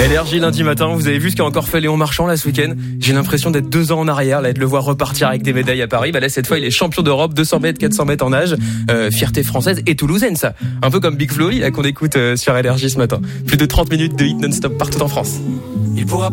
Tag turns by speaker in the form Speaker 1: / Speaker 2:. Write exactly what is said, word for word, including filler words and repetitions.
Speaker 1: Énergie lundi matin, vous avez vu ce qu'a encore fait Léon Marchand là ce week-end. J'ai l'impression d'être deux ans en arrière, là, de le voir repartir avec des médailles à Paris. Bah là, cette fois, il est champion d'Europe, deux cents mètres, quatre cents mètres en nage. Euh, fierté française et toulousaine, ça. Un peu comme Big Flo, là, qu'on écoute euh, sur Énergie ce matin. Plus de trente minutes de hit non-stop partout en France. Il pourra